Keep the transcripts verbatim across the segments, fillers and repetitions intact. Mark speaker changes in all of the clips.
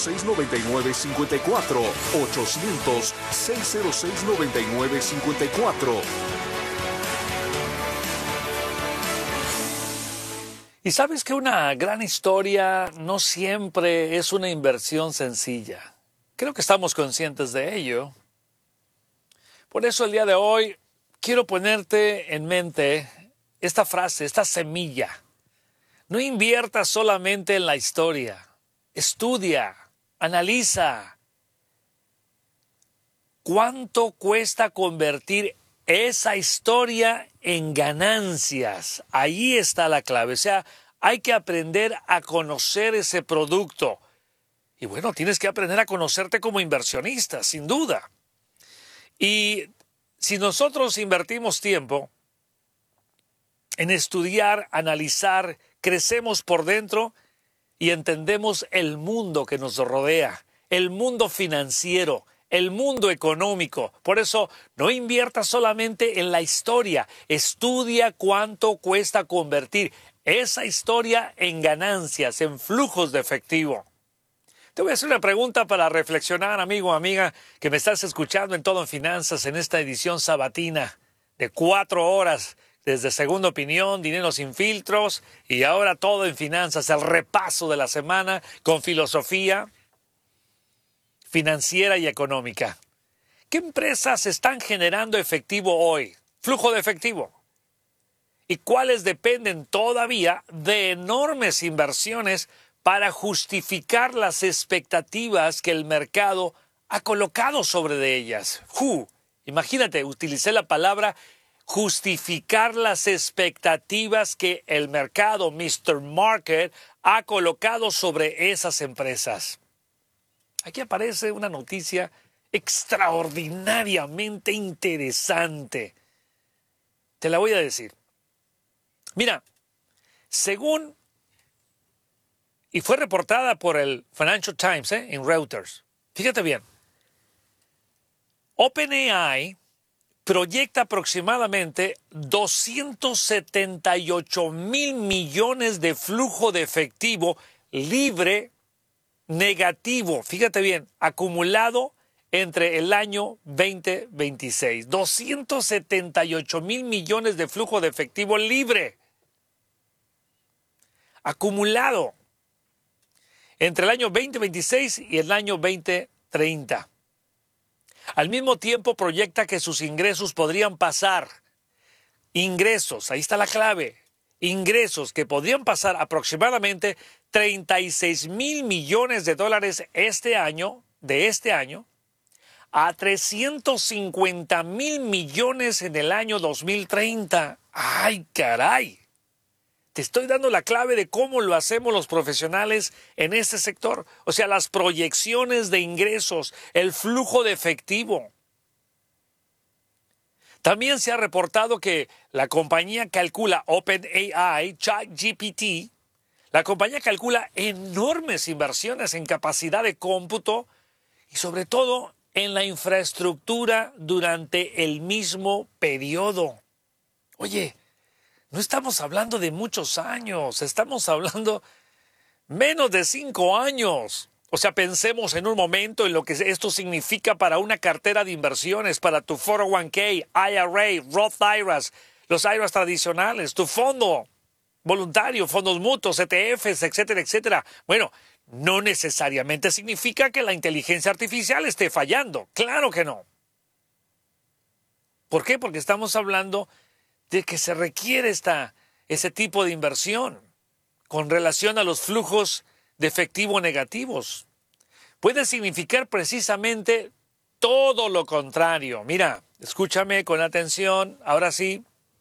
Speaker 1: seis, nueve nueve cinco cuatro. ochocientos, seiscientos seis, nueve nueve cinco cuatro.
Speaker 2: Y sabes que una gran historia no siempre es una inversión sencilla. Creo que estamos conscientes de ello. Por eso el día de hoy quiero ponerte en mente esta frase, esta semilla. No inviertas solamente en la historia. Estudia, analiza. ¿Cuánto cuesta convertir esa historia en ganancias? Ahí está la clave. O sea, hay que aprender a conocer ese producto. Y bueno, tienes que aprender a conocerte como inversionista, sin duda. Y si nosotros invertimos tiempo en estudiar, analizar, crecemos por dentro y entendemos el mundo que nos rodea, el mundo financiero, el mundo económico. Por eso, no inviertas solamente en la historia, estudia cuánto cuesta convertir esa historia en ganancias, en flujos de efectivo. Te voy a hacer una pregunta para reflexionar, amigo o amiga, que me estás escuchando en Todo en Finanzas en esta edición sabatina de cuatro horas, desde Segunda Opinión, Dinero sin Filtros y ahora Todo en Finanzas, el repaso de la semana con filosofía financiera y económica. ¿Qué empresas están generando efectivo hoy? Flujo de efectivo. ¿Y cuáles dependen todavía de enormes inversiones para justificar las expectativas que el mercado ha colocado sobre de ellas? Uh, imagínate, utilicé la palabra justificar las expectativas que el mercado, mister Market, ha colocado sobre esas empresas. Aquí aparece una noticia extraordinariamente interesante. Te la voy a decir. Mira, según, y fue reportada por el Financial Times, ¿eh? en Reuters. Fíjate bien. OpenAI proyecta aproximadamente doscientos setenta y ocho mil millones de flujo de efectivo libre negativo, fíjate bien, acumulado entre el año veinte veintiséis. doscientos setenta y ocho mil millones de flujo de efectivo libre. Acumulado entre el año veinte veintiséis y el año veinte treinta. Al mismo tiempo proyecta que sus ingresos podrían pasar, ingresos, ahí está la clave, ingresos que podrían pasar aproximadamente treinta y seis mil millones de dólares este año, de este año, a trescientos cincuenta mil millones en el año dos mil treinta. ¡Ay, caray! Te estoy dando la clave de cómo lo hacemos los profesionales en este sector. O sea, las proyecciones de ingresos, el flujo de efectivo. También se ha reportado que la compañía calcula, OpenAI, ChatGPT, la compañía calcula enormes inversiones en capacidad de cómputo y sobre todo en la infraestructura durante el mismo periodo. Oye, no estamos hablando de muchos años, estamos hablando menos de cinco años. O sea, pensemos en un momento en lo que esto significa para una cartera de inversiones, para tu cuatro oh uno k, I R A, Roth I R As, los I R As tradicionales, tu fondo voluntario, fondos mutuos, E T Fs, etcétera, etcétera. Bueno, no necesariamente significa que la inteligencia artificial esté fallando. Claro que no. ¿Por qué? Porque estamos hablando de que se requiere esta, ese tipo de inversión con relación a los flujos de efectivo negativos. Puede significar precisamente todo lo contrario. Mira, escúchame con atención, ahora sí.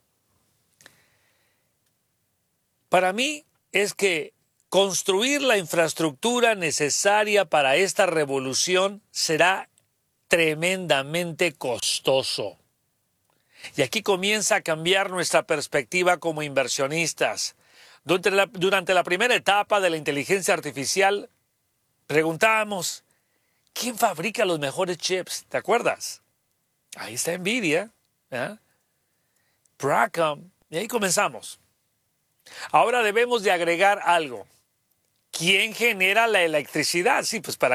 Speaker 2: Para mí es que construir la infraestructura necesaria para esta revolución será tremendamente costoso. Y aquí comienza a cambiar nuestra perspectiva como inversionistas. Durante la, durante la primera etapa de la inteligencia artificial, preguntábamos, ¿quién fabrica los mejores chips? ¿Te acuerdas? Ahí está Nvidia, ¿eh? Broadcom, y ahí comenzamos. Ahora debemos de agregar algo. ¿Quién genera la electricidad? Sí, pues para